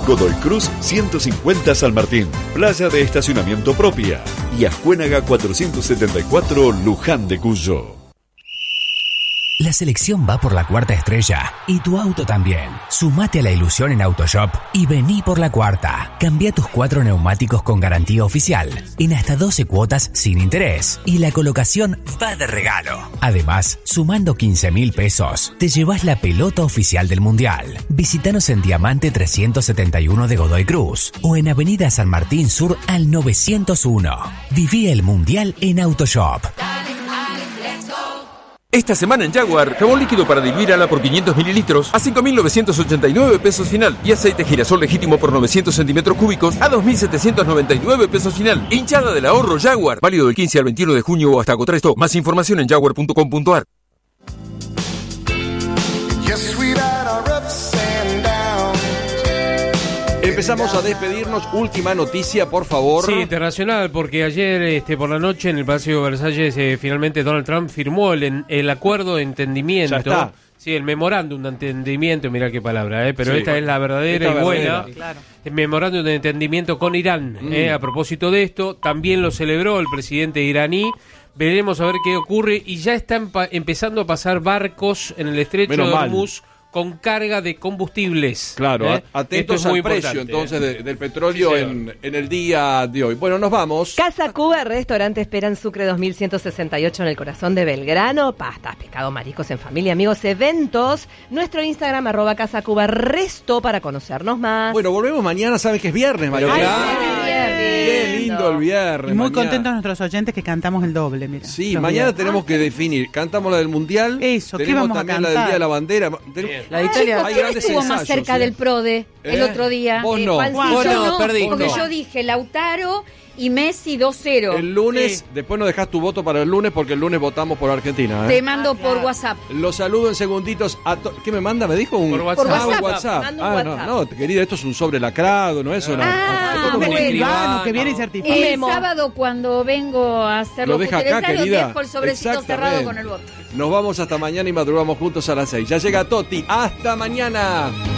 Godoy Cruz 150 San Martín, playa de estacionamiento propia. Y Ascuénaga 474 Luján de Cuyo. La selección va por la cuarta estrella y tu auto también. Sumate a la ilusión en Autoshop y vení por la cuarta. Cambia tus 4 neumáticos con garantía oficial en hasta 12 cuotas sin interés y la colocación va de regalo. Además, sumando 15.000 pesos, te llevas la pelota oficial del Mundial. Visítanos en Diamante 371 de Godoy Cruz o en Avenida San Martín Sur al 901. Viví el Mundial en Autoshop. Esta semana en Jaguar, jabón líquido para diluir ala por 500 mililitros a 5.989 pesos final y aceite girasol legítimo por 900 centímetros cúbicos a 2.799 pesos final. Hinchada del ahorro Jaguar, válido del 15 al 21 de junio o hasta agotar stock. Más información en jaguar.com.ar. Empezamos a despedirnos. Última noticia, por favor. Sí, internacional, porque ayer por la noche en el Palacio de Versalles finalmente Donald Trump firmó el acuerdo de entendimiento. Ya está. Sí, el memorándum de entendimiento, mirá qué palabra, pero sí, esta es la verdadera y buena. Claro. El memorándum de entendimiento con Irán. A propósito de esto, también lo celebró el presidente iraní. Veremos a ver qué ocurre y ya están empezando a pasar barcos en el estrecho de Hormuz con carga de combustibles. Claro, atentos al precio importante, entonces del petróleo sí, en el día de hoy. Bueno, nos vamos. Casa Cuba, restaurante Esperan Sucre 2168 en el corazón de Belgrano. Pastas, pescado, mariscos en familia, amigos, eventos. Nuestro Instagram, @Casa Cuba Resto, para conocernos más. Bueno, volvemos mañana, saben que es viernes, María. Qué lindo el viernes. Y muy mañana. contentos nuestros oyentes que cantamos el doble, mira. Sí, mañana tenemos que definir. Cantamos la del Mundial. Eso, ¿qué tenemos vamos a también cantar? la del Día de la Bandera. La de Italia. Hay ¿Quién grandes estuvo más ensayos, cerca del PRODE el otro día? Vos no. Juancito, Vos no, perdiste. Porque No. yo dije Lautaro y Messi 2-0. El lunes, después nos dejás tu voto para el lunes porque el lunes votamos por Argentina. Te mando por WhatsApp. Los saludo en segunditos. ¿Qué me manda? ¿Me dijo? Por WhatsApp. Por un WhatsApp. WhatsApp. Manda un WhatsApp. No, querida, esto es un sobre lacrado, no es Ah, Un bueno. escribano que viene y certifica. El Memo. sábado cuando vengo a hacer Lo los deja acá, utilitarios, querida. dejo el sobrecito Exactamente. cerrado con el voto. Nos vamos hasta mañana y madrugamos juntos a las 6. Ya llega Toti. ¡Hasta mañana!